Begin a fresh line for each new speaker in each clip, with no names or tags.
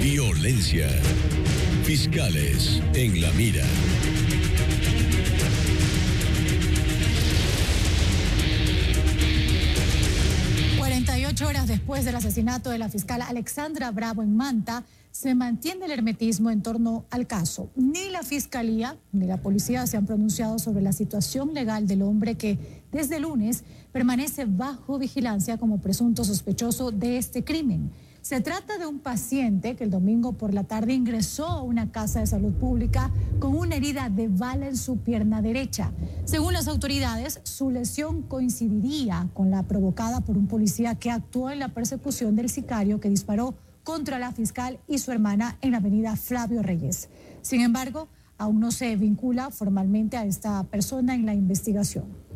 Violencia. Fiscales en la mira.
Horas después del asesinato de la fiscal Alexandra Bravo en Manta, se mantiene el hermetismo en torno al caso. Ni la fiscalía ni la policía se han pronunciado sobre la situación legal del hombre que desde el lunes permanece bajo vigilancia como presunto sospechoso de este crimen. Se trata de un paciente que el domingo por la tarde ingresó a una casa de salud pública con una herida de bala en su pierna derecha. Según las autoridades, su lesión coincidiría con la provocada por un policía que actuó en la persecución del sicario que disparó contra la fiscal y su hermana en la avenida Flavio Reyes. Sin embargo, aún no se vincula formalmente a esta persona en la investigación.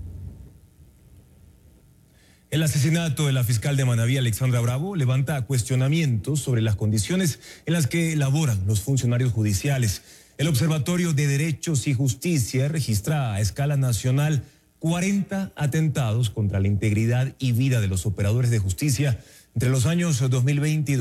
El asesinato de la fiscal de Manabí, Alexandra Bravo, levanta cuestionamientos sobre las condiciones en las que laboran los funcionarios judiciales. El Observatorio de Derechos y Justicia registra a escala nacional 40 atentados contra la integridad y vida de los operadores de justicia entre los años 2020 y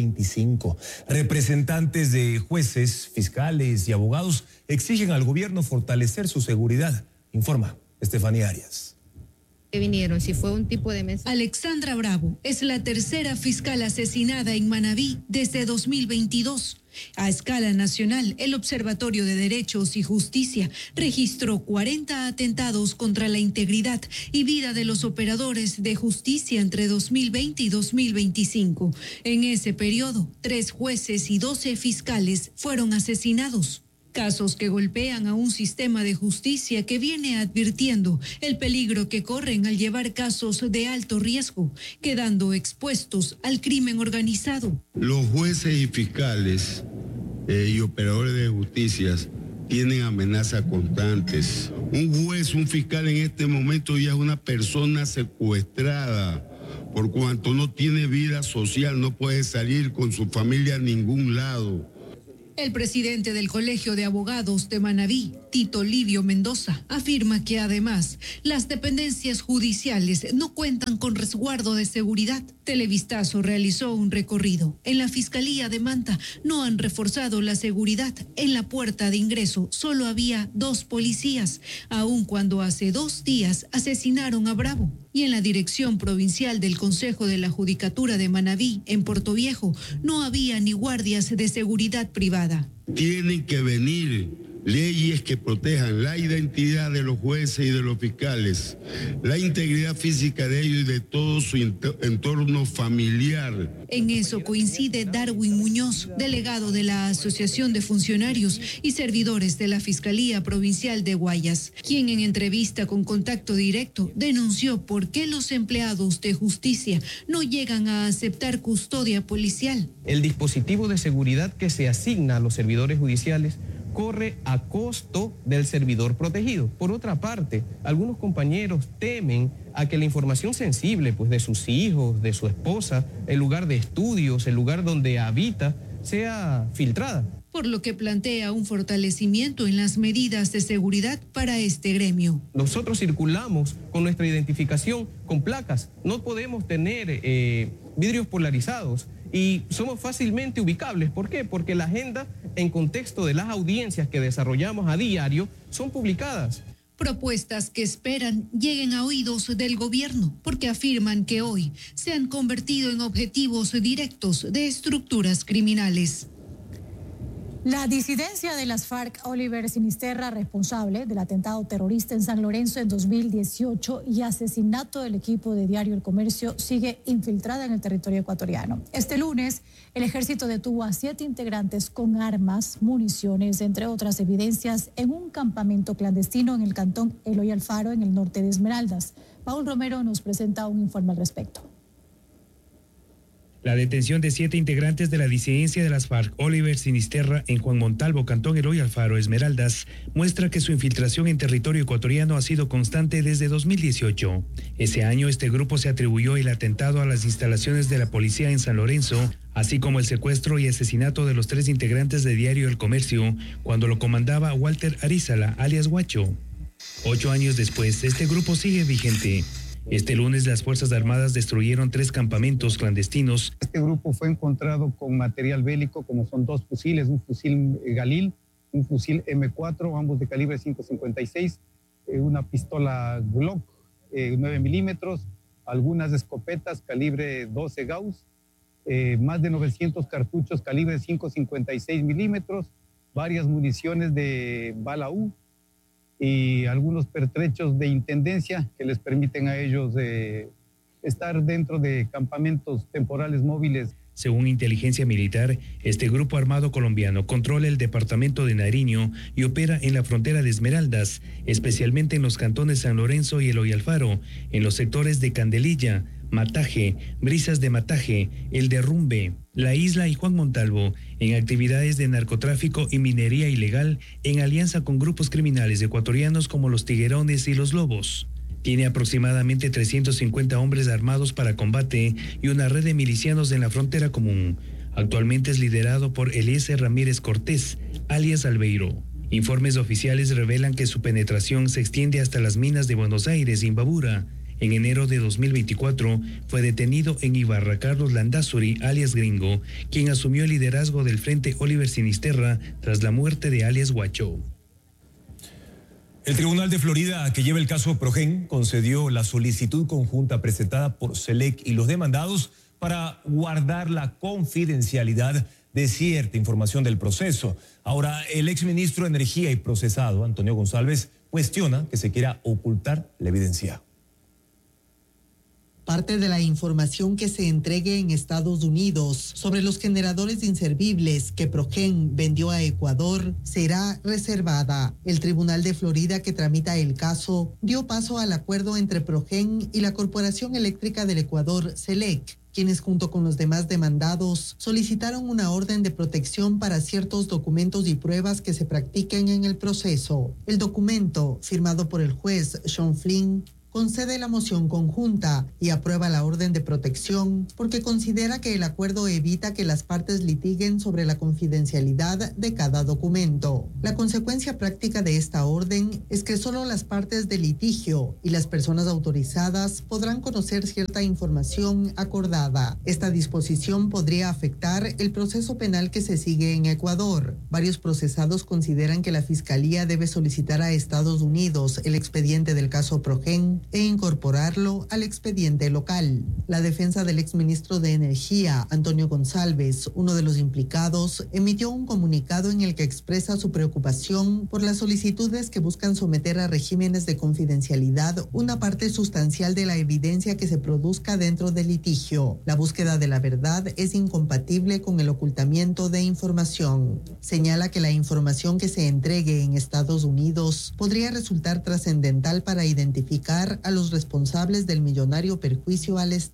2025. Representantes de jueces, fiscales y abogados exigen al gobierno fortalecer su seguridad. Informa Estefanía Arias.
Vinieron, si fue un tipo de mensaje.
Alexandra Bravo es la tercera fiscal asesinada en Manabí desde 2022. A escala nacional, el Observatorio de Derechos y Justicia registró 40 atentados contra la integridad y vida de los operadores de justicia entre 2020 y 2025. En ese periodo, 3 jueces y 12 fiscales fueron asesinados. Casos que golpean a un sistema de justicia que viene advirtiendo el peligro que corren al llevar casos de alto riesgo, quedando expuestos al crimen organizado.
Los jueces y fiscales y operadores de justicia tienen amenazas constantes. Un juez, un fiscal en este momento ya es una persona secuestrada. Por cuanto no tiene vida social, no puede salir con su familia a ningún lado.
El presidente del Colegio de Abogados de Manabí, Tito Livio Mendoza, afirma que además las dependencias judiciales no cuentan con resguardo de seguridad. Televistazo realizó un recorrido. En la Fiscalía de Manta no han reforzado la seguridad. En la puerta de ingreso solo había 2 policías, aun cuando hace 2 días asesinaron a Bravo. Y en la Dirección Provincial del Consejo de la Judicatura de Manabí, en Portoviejo, no había ni guardias de seguridad privada.
Tienen que venir leyes que protejan la identidad de los jueces y de los fiscales, la integridad física de ellos y de todo su entorno familiar.
En eso coincide Darwin Muñoz, delegado de la Asociación de Funcionarios y Servidores de la Fiscalía Provincial de Guayas, quien en entrevista con Contacto Directo denunció por qué los empleados de justicia no llegan a aceptar custodia policial.
El dispositivo de seguridad que se asigna a los servidores judiciales corre a costo del servidor protegido. Por otra parte, algunos compañeros temen a que la información sensible, pues, de sus hijos, de su esposa, el lugar de estudios, el lugar donde habita, sea filtrada.
Por lo que plantea un fortalecimiento en las medidas de seguridad para este gremio.
Nosotros circulamos con nuestra identificación con placas. No podemos tener vidrios polarizados y somos fácilmente ubicables. ¿Por qué? Porque la agenda en contexto de las audiencias que desarrollamos a diario son publicadas.
Propuestas que esperan lleguen a oídos del gobierno, porque afirman que hoy se han convertido en objetivos directos de estructuras criminales.
La disidencia de las FARC, Oliver Sinisterra, responsable del atentado terrorista en San Lorenzo en 2018 y asesinato del equipo de Diario El Comercio, sigue infiltrada en el territorio ecuatoriano. Este lunes, el ejército detuvo a 7 integrantes con armas, municiones, entre otras evidencias, en un campamento clandestino en el cantón Eloy Alfaro, en el norte de Esmeraldas. Paul Romero nos presenta un informe al respecto.
La detención de 7 integrantes de la disidencia de las FARC, Oliver Sinisterra, en Juan Montalvo, cantón Eloy Alfaro, Esmeraldas, muestra que su infiltración en territorio ecuatoriano ha sido constante desde 2018. Ese año, este grupo se atribuyó el atentado a las instalaciones de la policía en San Lorenzo, así como el secuestro y asesinato de los 3 integrantes de Diario El Comercio, cuando lo comandaba Walter Arízala, alias Guacho. 8 años después, este grupo sigue vigente. Este lunes las Fuerzas Armadas destruyeron 3 campamentos clandestinos.
Este grupo fue encontrado con material bélico, como son 2 fusiles, un fusil Galil, un fusil M4, ambos de calibre 5.56, una pistola Glock 9 milímetros, algunas escopetas calibre 12 Gauss, más de 900 cartuchos calibre 5.56 milímetros, varias municiones de bala U y algunos pertrechos de intendencia que les permiten a ellos estar dentro de campamentos temporales móviles.
Según inteligencia militar, este grupo armado colombiano controla el departamento de Nariño y opera en la frontera de Esmeraldas, especialmente en los cantones San Lorenzo y Eloy Alfaro, en los sectores de Candelilla, Mataje, Brisas de Mataje, El Derrumbe, La Isla y Juan Montalvo, en actividades de narcotráfico y minería ilegal en alianza con grupos criminales ecuatorianos como los Tiguerones y los Lobos. Tiene aproximadamente 350 hombres armados para combate y una red de milicianos en la frontera común. Actualmente es liderado por Eliezer Ramírez Cortés, alias Albeiro. Informes oficiales revelan que su penetración se extiende hasta las minas de Buenos Aires y Imbabura. En enero de 2024 fue detenido en Ibarra Carlos Landazuri, alias Gringo, quien asumió el liderazgo del Frente Oliver Sinisterra tras la muerte de alias Guacho.
El Tribunal de Florida, que lleva el caso Progen, concedió la solicitud conjunta presentada por SELEC y los demandados para guardar la confidencialidad de cierta información del proceso. Ahora, el exministro de Energía y Procesado, Antonio González, cuestiona que se quiera ocultar la evidencia.
Parte de la información que se entregue en Estados Unidos sobre los generadores inservibles que Progen vendió a Ecuador será reservada. El Tribunal de Florida, que tramita el caso, dio paso al acuerdo entre Progen y la Corporación Eléctrica del Ecuador, SELEC, quienes junto con los demás demandados solicitaron una orden de protección para ciertos documentos y pruebas que se practiquen en el proceso. El documento, firmado por el juez Sean Flynn, concede la moción conjunta y aprueba la orden de protección porque considera que el acuerdo evita que las partes litiguen sobre la confidencialidad de cada documento. La consecuencia práctica de esta orden es que solo las partes del litigio y las personas autorizadas podrán conocer cierta información acordada. Esta disposición podría afectar el proceso penal que se sigue en Ecuador. Varios procesados consideran que la Fiscalía debe solicitar a Estados Unidos el expediente del caso Progen e incorporarlo al expediente local. La defensa del exministro de Energía, Antonio González, uno de los implicados, emitió un comunicado en el que expresa su preocupación por las solicitudes que buscan someter a regímenes de confidencialidad una parte sustancial de la evidencia que se produzca dentro del litigio. La búsqueda de la verdad es incompatible con el ocultamiento de información. Señala que la información que se entregue en Estados Unidos podría resultar trascendental para identificar a los responsables del millonario perjuicio al Estado.